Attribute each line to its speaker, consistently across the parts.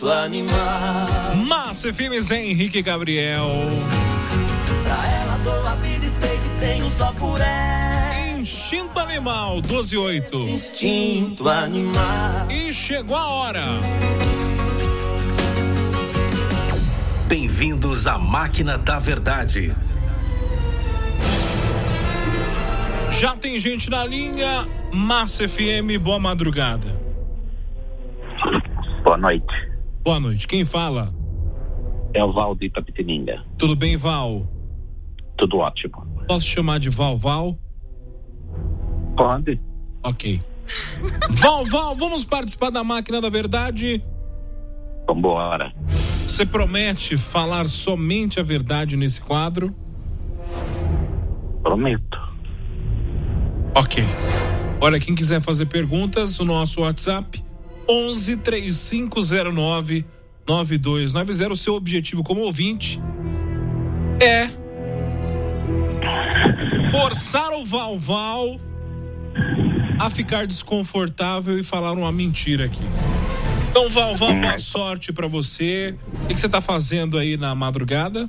Speaker 1: Animar.
Speaker 2: Massa FM, Zé Henrique e Gabriel.
Speaker 1: Pra ela dou a vida e sei que tenho só por ela.
Speaker 2: Instinto Animal, 12:08.
Speaker 1: Instinto animal.
Speaker 2: E chegou a hora.
Speaker 3: Bem-vindos à Máquina da Verdade.
Speaker 2: Já tem gente na linha. Massa FM, boa madrugada.
Speaker 4: Boa noite.
Speaker 2: Boa noite, quem fala?
Speaker 4: É o Val de Itapetininga.
Speaker 2: Tudo bem, Val?
Speaker 4: Tudo ótimo.
Speaker 2: Posso chamar de Val?
Speaker 4: Pode.
Speaker 2: Ok. Val, vamos participar da Máquina da Verdade?
Speaker 4: Vambora.
Speaker 2: Você promete falar somente a verdade nesse quadro?
Speaker 4: Prometo.
Speaker 2: Ok. Olha, quem quiser fazer perguntas, o nosso WhatsApp 11-3509-9290. O seu objetivo como ouvinte é forçar o Val a ficar desconfortável e falar uma mentira aqui. Então, Val, boa sorte pra você. O que você tá fazendo aí na madrugada?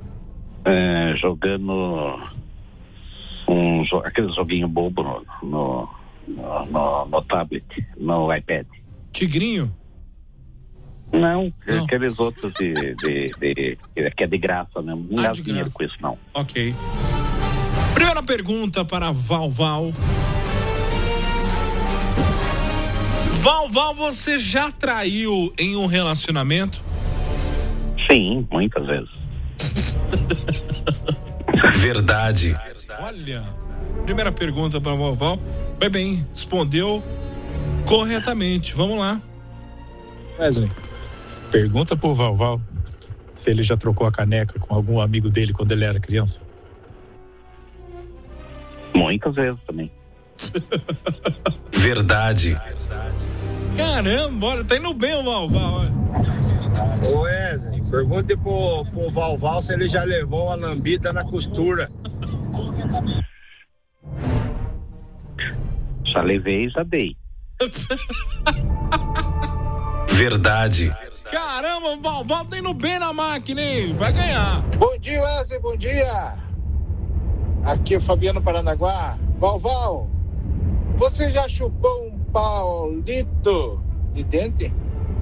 Speaker 4: Jogando aquele joguinho bobo no tablet, no iPad.
Speaker 2: Tigrinho?
Speaker 4: Não. Aqueles outros que é de graça, né? Não dá dinheiro com isso, não.
Speaker 2: Ok. Primeira pergunta para Val. Val, você já traiu em um relacionamento?
Speaker 4: Sim, muitas vezes.
Speaker 3: Verdade.
Speaker 2: Olha, primeira pergunta para Val. Foi bem, respondeu corretamente. Vamos lá.
Speaker 5: Wesley, pergunta pro Val se ele já trocou a caneca com algum amigo dele quando ele era criança.
Speaker 4: Muitas vezes também.
Speaker 3: Verdade.
Speaker 2: Caramba, olha, tá indo bem o Val.
Speaker 6: Ô Wesley, pergunte pro Val se ele já levou uma lambida na costura.
Speaker 4: Já levei e já dei.
Speaker 3: Verdade.
Speaker 2: Caramba, Val tá indo bem na máquina, hein? Vai ganhar.
Speaker 6: Bom dia, Wesley, bom dia. Aqui é o Fabiano Paranaguá. Val, você já chupou um palito de dente?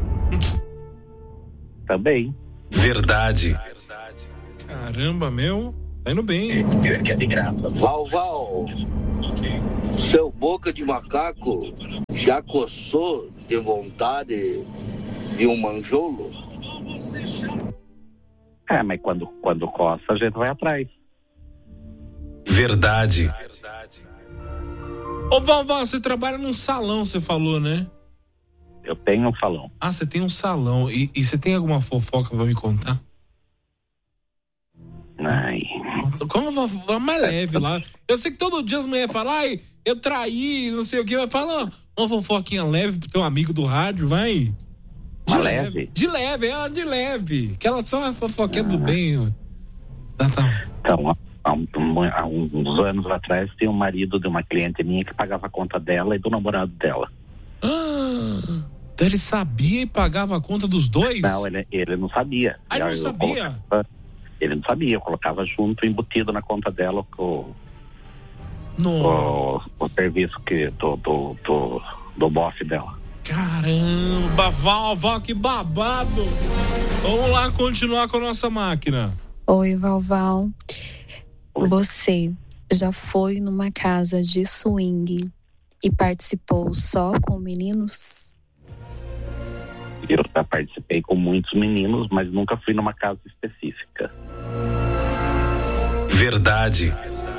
Speaker 4: Também.
Speaker 3: Verdade.
Speaker 2: Caramba, meu, tá indo bem.
Speaker 4: Que é de graça.
Speaker 7: Val, seu boca de macaco já coçou de vontade de um manjolo?
Speaker 4: Mas quando coça, a gente vai atrás.
Speaker 3: Verdade.
Speaker 2: Ô Val, você trabalha num salão, você falou, né?
Speaker 4: Eu tenho um salão.
Speaker 2: Ah, você tem um salão. E você tem alguma fofoca pra me contar?
Speaker 4: Ai.
Speaker 2: Como mais leve lá? Eu sei que todo dia as mulheres falam, ai, eu traí, não sei o que. Vai falar uma fofoquinha leve pro teu amigo do rádio, vai.
Speaker 4: Uma leve?
Speaker 2: De leve. Aquela só uma fofoquinha do bem. Tá.
Speaker 4: Então, há uns anos atrás, tinha um marido de uma cliente minha que pagava a conta dela e do namorado dela.
Speaker 2: Então ele sabia e pagava a conta dos dois?
Speaker 4: Não, ele não sabia.
Speaker 2: Ele não sabia?
Speaker 4: Ele não sabia, eu colocava junto, embutido na conta dela o serviço do bofe dela.
Speaker 2: Caramba, Val, que babado. Vamos lá continuar com a nossa máquina.
Speaker 8: Oi, Val. Você já foi numa casa de swing e participou só com meninos?
Speaker 4: Eu já participei com muitos meninos, mas nunca fui numa casa específica.
Speaker 3: Verdade.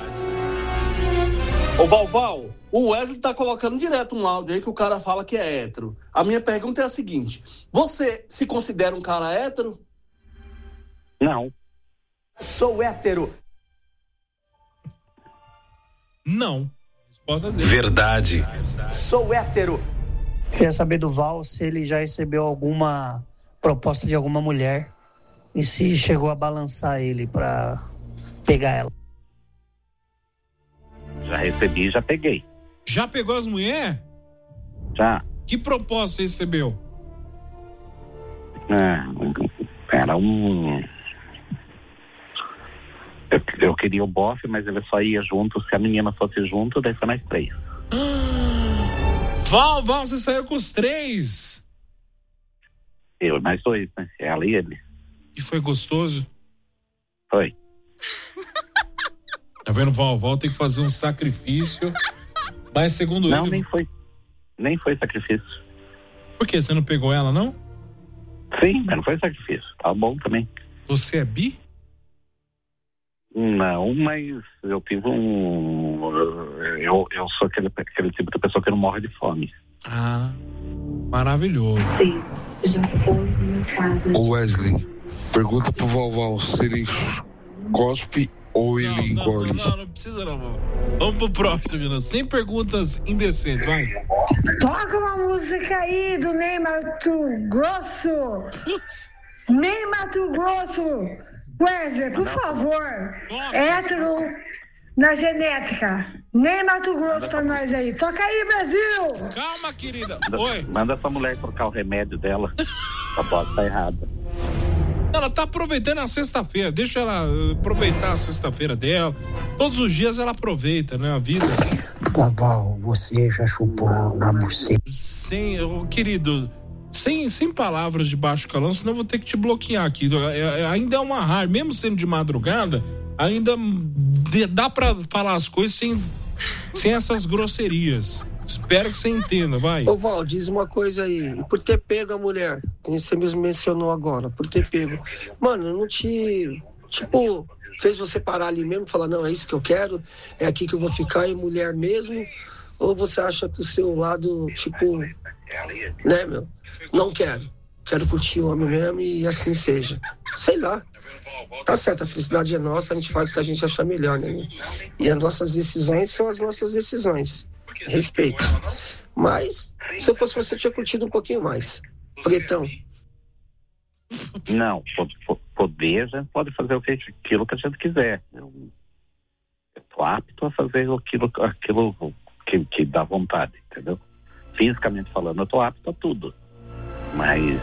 Speaker 7: Ô Val, o Wesley tá colocando direto um áudio aí que o cara fala que é hétero. A minha pergunta é a seguinte: você se considera um cara hétero?
Speaker 4: Não.
Speaker 7: Sou hétero.
Speaker 2: Não. Resposta dele.
Speaker 3: Verdade.
Speaker 7: Sou hétero.
Speaker 9: Queria saber do Val se ele já recebeu alguma proposta de alguma mulher e se chegou a balançar ele pra pegar ela.
Speaker 4: Já recebi e já peguei.
Speaker 2: Já pegou as mulheres?
Speaker 4: Já.
Speaker 2: Que proposta você recebeu?
Speaker 4: Era um... Eu queria o bofe, mas ele só ia junto se a menina fosse junto, daí foi nós 3.
Speaker 2: Val, você saiu com os 3?
Speaker 4: Eu e mais 2, né? Ela e ele.
Speaker 2: E foi gostoso?
Speaker 4: Foi.
Speaker 2: Tá vendo, Val tem que fazer um sacrifício, mas segundo
Speaker 4: não,
Speaker 2: ele...
Speaker 4: nem foi sacrifício.
Speaker 2: Por quê? Você não pegou ela, não?
Speaker 4: Sim, mas não foi sacrifício. Tá bom também.
Speaker 2: Você é bi?
Speaker 4: Não, mas eu tive eu sou aquele tipo de pessoa que não morre de fome.
Speaker 2: Ah, maravilhoso.
Speaker 8: Sim, já foi numa casa.
Speaker 10: Ô Wesley, pergunta pro Valval se ele cospe ou ele engole.
Speaker 2: Não precisa não. Vamos pro próximo, Vina. Sem perguntas indecentes, vai.
Speaker 11: Toca uma música aí do Ney Mato Grosso.
Speaker 2: Putz.
Speaker 11: Ney Mato Grosso. Wesley, por favor. Hétero na genética. Ney Mato Grosso pra nós aí. Toca aí, Brasil.
Speaker 2: Calma, querida. Oi.
Speaker 4: Manda essa mulher trocar o remédio dela. A bota tá errada.
Speaker 2: Ela tá aproveitando a sexta-feira. Deixa ela aproveitar a sexta-feira dela. Todos os dias ela aproveita, né? A vida.
Speaker 9: Valval, você já chupou na buceta?
Speaker 2: Querido, sem palavras de baixo calão, senão eu vou ter que te bloquear aqui. Ainda é uma rara, mesmo sendo de madrugada, ainda dá pra falar as coisas sem essas grosserias. Espero que você entenda, vai.
Speaker 12: Ô Val, diz uma coisa aí. Por ter pego a mulher, que você mesmo mencionou agora, por ter pego. Mano, não te... Tipo, fez você parar ali mesmo e falar, não, é isso que eu quero, é aqui que eu vou ficar, é mulher mesmo? Ou você acha que o seu lado, tipo, né, meu? Não quero curtir o homem mesmo e assim seja. Sei lá. Tá certo, a felicidade é nossa, a gente faz o que a gente achar melhor, né? E as nossas decisões são as nossas decisões. Respeito. Mas, se eu fosse você, eu tinha curtido um pouquinho mais. Pretão.
Speaker 4: Não, poder, a gente pode fazer aquilo que a gente quiser. Eu tô apto a fazer aquilo que dá vontade, entendeu? Fisicamente falando, eu tô apto a tudo. Mas,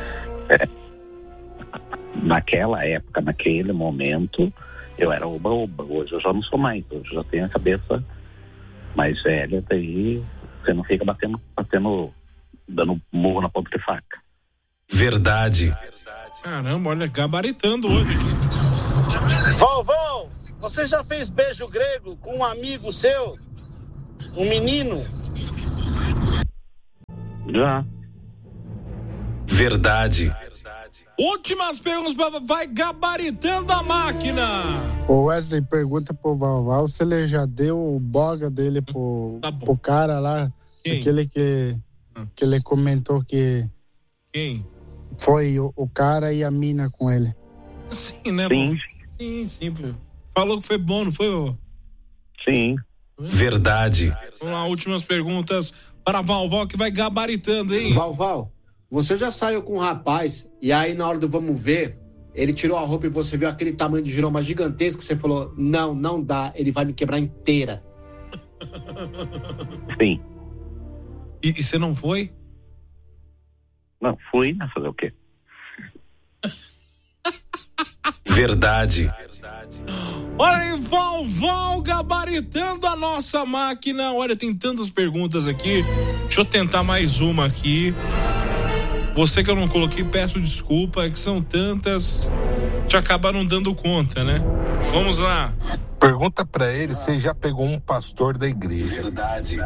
Speaker 4: naquela época, naquele momento, eu era oba-oba. Hoje eu já não sou mais. Hoje eu já tenho a cabeça mais velha, daí você não fica dando murro na ponta de faca.
Speaker 3: Verdade.
Speaker 2: Caramba, olha, gabaritando hoje aqui.
Speaker 13: Valval, você já fez beijo grego com um amigo seu? Um menino?
Speaker 4: Já.
Speaker 3: Verdade.
Speaker 2: Últimas perguntas, vai gabaritando a máquina.
Speaker 14: O Wesley pergunta pro Valval se ele já deu o boga dele pro cara lá.
Speaker 2: Quem?
Speaker 14: Aquele que ele comentou que...
Speaker 2: Quem?
Speaker 14: Foi o cara e a mina com ele.
Speaker 2: Sim, né?
Speaker 4: Sim.
Speaker 2: Sim. Falou que foi bom, não foi?
Speaker 4: Sim.
Speaker 3: Verdade.
Speaker 2: Vamos lá, últimas perguntas para Valval, que vai gabaritando, hein?
Speaker 15: Valval, você já saiu com um rapaz e aí na hora do vamos ver, ele tirou a roupa e você viu aquele tamanho de giroma gigantesco, você falou, não dá, ele vai me quebrar inteira.
Speaker 4: Sim.
Speaker 2: E você não foi?
Speaker 4: Não, fui, mas fazer o quê?
Speaker 3: Verdade.
Speaker 2: Olha aí, Valval gabaritando a nossa máquina. Olha, tem tantas perguntas aqui. Deixa eu tentar mais uma aqui. Você que eu não coloquei, peço desculpa, é que são tantas, te acabaram dando conta, né? Vamos lá.
Speaker 10: Pergunta pra ele se ele já pegou um pastor da igreja.
Speaker 3: Verdade.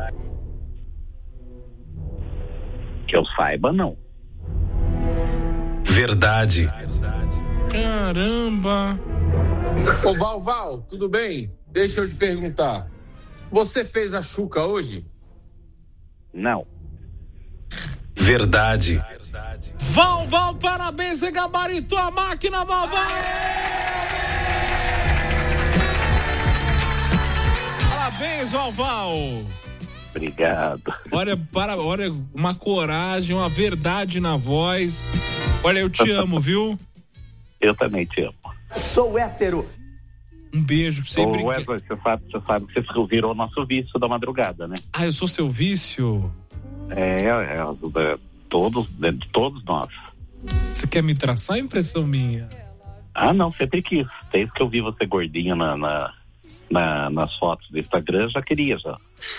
Speaker 4: Que eu saiba, não.
Speaker 3: Verdade.
Speaker 2: Caramba.
Speaker 16: Ô Valval, tudo bem? Deixa eu te perguntar. Você fez a chuca hoje?
Speaker 4: Não.
Speaker 3: Verdade.
Speaker 2: Valval, parabéns, você gabaritou a máquina, Valval! Parabéns, Valval!
Speaker 4: Obrigado.
Speaker 2: Olha, uma coragem, uma verdade na voz. Olha, eu te amo, viu?
Speaker 4: Eu também te amo.
Speaker 1: Sou hétero.
Speaker 2: Um beijo pra você.
Speaker 4: Wesley, você sabe que você virou nosso vício da madrugada, né?
Speaker 2: Ah, eu sou seu vício?
Speaker 4: De todos nós.
Speaker 2: Você quer me traçar, impressão minha?
Speaker 4: Ah, não, sempre quis. Desde que eu vi você gordinha nas fotos do Instagram, já queria, já.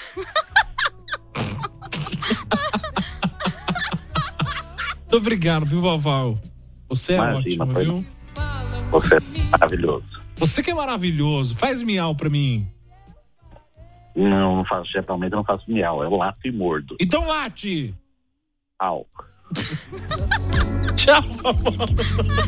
Speaker 2: Muito obrigado, viu, Val? Você é
Speaker 4: Imagina,
Speaker 2: ótimo, viu?
Speaker 4: Você é maravilhoso.
Speaker 2: Você que é maravilhoso. Faz miau pra mim.
Speaker 4: Não faço, geralmente não faço miau. Eu lato e mordo.
Speaker 2: Então late!
Speaker 4: Au.
Speaker 2: Tchau, Val.